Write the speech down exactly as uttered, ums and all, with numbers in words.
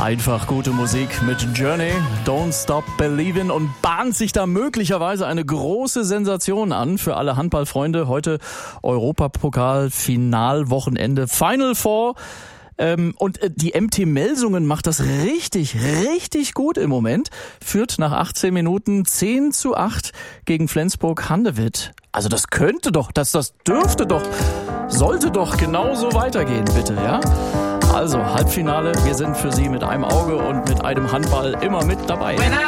Einfach gute Musik mit Journey, Don't Stop Believin' und bahnt sich da möglicherweise eine große Sensation an für alle Handballfreunde. Heute Europapokal-Finalwochenende, Final Four. Ähm, und äh, die M T Melsungen macht das richtig, richtig gut im Moment. Führt nach achtzehn Minuten zehn zu acht gegen Flensburg-Handewitt. Also das könnte doch, das, das dürfte doch, sollte doch genauso weitergehen, bitte, ja? Also Halbfinale, wir sind für Sie mit einem Auge und mit einem Handball immer mit dabei.